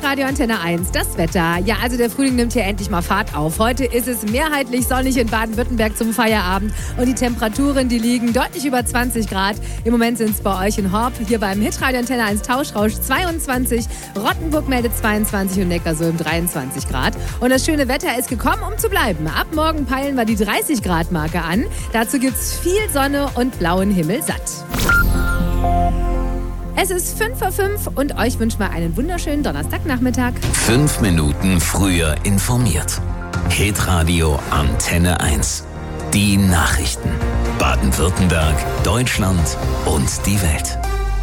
Hitradio Antenne 1, das Wetter. Ja, also der Frühling nimmt hier endlich mal Fahrt auf. Heute ist es mehrheitlich sonnig in Baden-Württemberg zum Feierabend. Und die Temperaturen, die liegen deutlich über 20 Grad. Im Moment sind es bei euch in Horb, hier beim Hitradio Antenne 1 Tauschrausch 22. Rottenburg meldet 22 und Neckarsulm 23 Grad. Und das schöne Wetter ist gekommen, um zu bleiben. Ab morgen peilen wir die 30 Grad Marke an. Dazu gibt's viel Sonne und blauen Himmel satt. Es ist 5:05 und euch wünschen wir einen wunderschönen Donnerstagnachmittag. 5 Minuten früher informiert. Hitradio Antenne 1. Die Nachrichten. Baden-Württemberg, Deutschland und die Welt.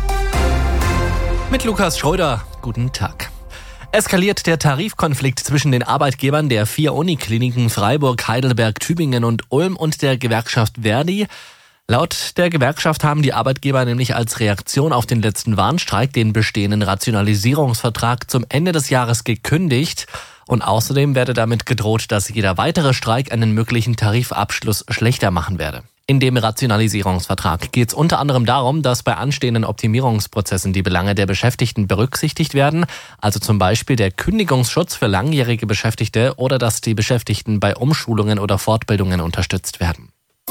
Mit Lukas Schröder. Guten Tag. Eskaliert der Tarifkonflikt zwischen den Arbeitgebern der 4 Unikliniken Freiburg, Heidelberg, Tübingen und Ulm und der Gewerkschaft ver.di. Laut der Gewerkschaft haben die Arbeitgeber nämlich als Reaktion auf den letzten Warnstreik den bestehenden Rationalisierungsvertrag zum Ende des Jahres gekündigt. Und außerdem werde damit gedroht, dass jeder weitere Streik einen möglichen Tarifabschluss schlechter machen werde. In dem Rationalisierungsvertrag geht es unter anderem darum, dass bei anstehenden Optimierungsprozessen die Belange der Beschäftigten berücksichtigt werden, also zum Beispiel der Kündigungsschutz für langjährige Beschäftigte oder dass die Beschäftigten bei Umschulungen oder Fortbildungen unterstützt werden.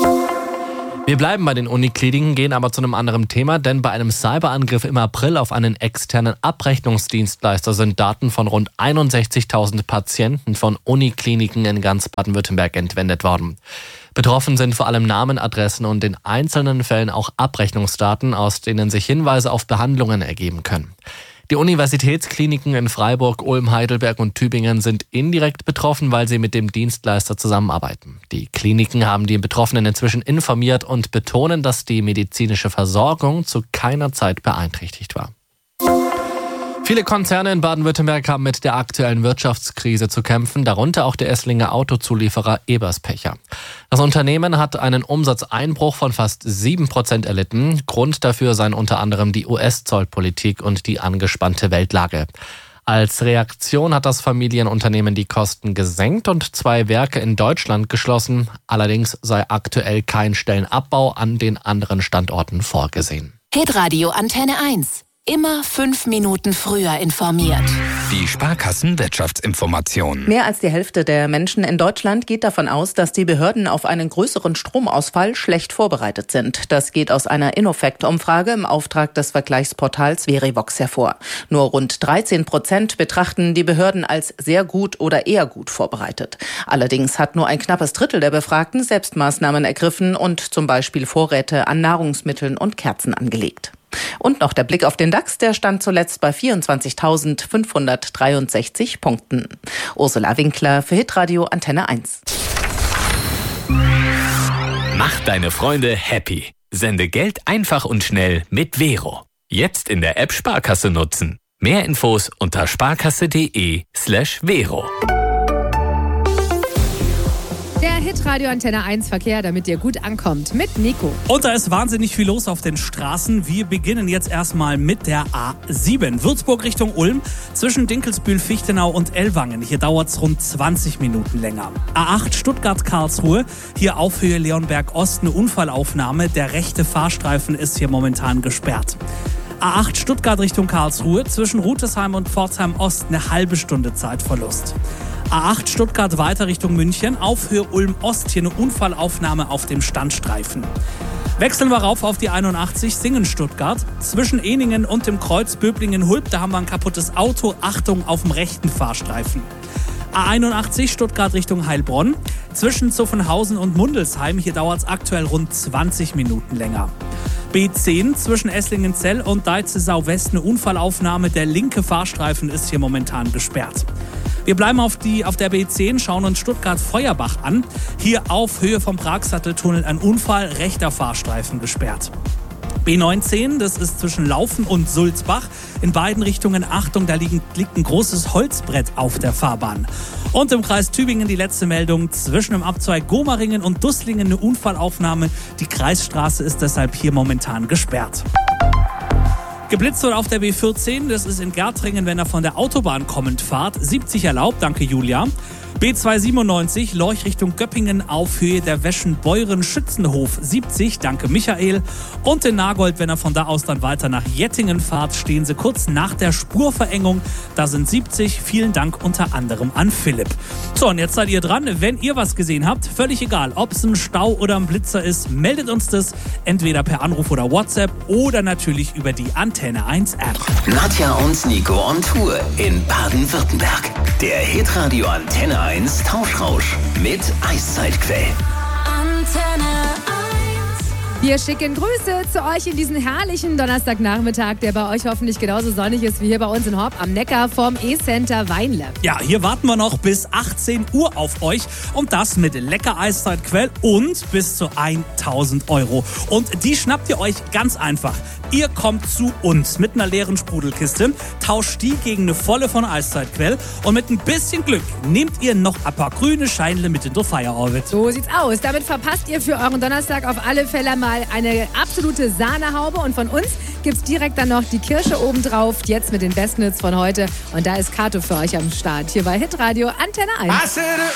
Wir bleiben bei den Unikliniken, gehen aber zu einem anderen Thema, denn bei einem Cyberangriff im April auf einen externen Abrechnungsdienstleister sind Daten von rund 61.000 Patienten von Unikliniken in ganz Baden-Württemberg entwendet worden. Betroffen sind vor allem Namen, Adressen und in einzelnen Fällen auch Abrechnungsdaten, aus denen sich Hinweise auf Behandlungen ergeben können. Die Universitätskliniken in Freiburg, Ulm, Heidelberg und Tübingen sind indirekt betroffen, weil sie mit dem Dienstleister zusammenarbeiten. Die Kliniken haben die Betroffenen inzwischen informiert und betonen, dass die medizinische Versorgung zu keiner Zeit beeinträchtigt war. Viele Konzerne in Baden-Württemberg haben mit der aktuellen Wirtschaftskrise zu kämpfen, darunter auch der Esslinger Autozulieferer Eberspecher. Das Unternehmen hat einen Umsatzeinbruch von fast 7% erlitten. Grund dafür seien unter anderem die US-Zollpolitik und die angespannte Weltlage. Als Reaktion hat das Familienunternehmen die Kosten gesenkt und 2 Werke in Deutschland geschlossen. Allerdings sei aktuell kein Stellenabbau an den anderen Standorten vorgesehen. Hitradio Antenne 1. Immer 5 Minuten früher informiert. Die Sparkassen-Wirtschaftsinformation. Mehr als die Hälfte der Menschen in Deutschland geht davon aus, dass die Behörden auf einen größeren Stromausfall schlecht vorbereitet sind. Das geht aus einer Innofect-Umfrage im Auftrag des Vergleichsportals Verivox hervor. Nur rund 13% betrachten die Behörden als sehr gut oder eher gut vorbereitet. Allerdings hat nur ein knappes Drittel der Befragten Selbstmaßnahmen ergriffen und zum Beispiel Vorräte an Nahrungsmitteln und Kerzen angelegt. Und noch der Blick auf den DAX, der stand zuletzt bei 24.563 Punkten. Ursula Winkler für Hitradio Antenne 1. Mach deine Freunde happy. Sende Geld einfach und schnell mit Vero. Jetzt in der App Sparkasse nutzen. Mehr Infos unter sparkasse.de/Vero. Der Hitradio Antenne 1 Verkehr, damit ihr gut ankommt, mit Nico. Und da ist wahnsinnig viel los auf den Straßen. Wir beginnen jetzt erstmal mit der A7. Würzburg Richtung Ulm, zwischen Dinkelsbühl, Fichtenau und Ellwangen. Hier dauert es rund 20 Minuten länger. A8 Stuttgart-Karlsruhe, hier auf Höhe Leonberg Ost eine Unfallaufnahme. Der rechte Fahrstreifen ist hier momentan gesperrt. A8 Stuttgart Richtung Karlsruhe, zwischen Rutesheim und Pforzheim Ost eine halbe Stunde Zeitverlust. A8 Stuttgart weiter Richtung München, auf Höhe Ulm Ost, hier eine Unfallaufnahme auf dem Standstreifen. Wechseln wir rauf auf die 81 Singen-Stuttgart, zwischen Ehningen und dem Kreuz Böblingen-Hulb, da haben wir ein kaputtes Auto, Achtung auf dem rechten Fahrstreifen. A81 Stuttgart Richtung Heilbronn, zwischen Zuffenhausen und Mundelsheim, hier dauert es aktuell rund 20 Minuten länger. B10 zwischen Esslingenzell und Deitzesau West eine Unfallaufnahme, der linke Fahrstreifen ist hier momentan gesperrt. Wir bleiben auf der B10, schauen uns Stuttgart-Feuerbach an. Hier auf Höhe vom Pragsatteltunnel ein Unfall, rechter Fahrstreifen gesperrt. B19, das ist zwischen Laufen und Sulzbach. In beiden Richtungen Achtung, da liegt ein großes Holzbrett auf der Fahrbahn. Und im Kreis Tübingen die letzte Meldung, zwischen dem Abzweig Gomaringen und Dusslingen eine Unfallaufnahme. Die Kreisstraße ist deshalb hier momentan gesperrt. Geblitzt wurde auf der B14, das ist in Gärtringen, wenn er von der Autobahn kommend fahrt. 70 erlaubt, danke Julia. B297 Lorch Richtung Göppingen auf Höhe der Weschenbeuren-Schützenhof 70, danke Michael. Und in Nagold, wenn er von da aus dann weiter nach Jettingen fahrt, stehen Sie kurz nach der Spurverengung. Da sind 70, vielen Dank unter anderem an Philipp. So, und jetzt seid ihr dran. Wenn ihr was gesehen habt, völlig egal, ob es ein Stau oder ein Blitzer ist, meldet uns das entweder per Anruf oder WhatsApp oder natürlich über die Antenne 1 App. Nadja und Nico on Tour in Baden-Württemberg. Der Hitradio Antenne 1 Tauschrausch mit Eiszeitquell. Antenne 1. Wir schicken Grüße zu euch in diesen herrlichen Donnerstagnachmittag, der bei euch hoffentlich genauso sonnig ist wie hier bei uns in Horb am Neckar vom E-Center Weinle. Ja, hier warten wir noch bis 18 Uhr auf euch und das mit lecker Eiszeitquell und bis zu 1.000 Euro. Und die schnappt ihr euch ganz einfach. Ihr kommt zu uns mit einer leeren Sprudelkiste, tauscht die gegen eine volle von Eiszeitquell und mit ein bisschen Glück nehmt ihr noch ein paar grüne Scheinle mit in der Feierorbit. So sieht's aus. Damit verpasst ihr für euren Donnerstag auf alle Fälle mal eine absolute Sahnehaube und von uns gibt's direkt dann noch die Kirsche obendrauf, jetzt mit den Besten Hits von heute und da ist Kato für euch am Start hier bei Hitradio Antenne 1.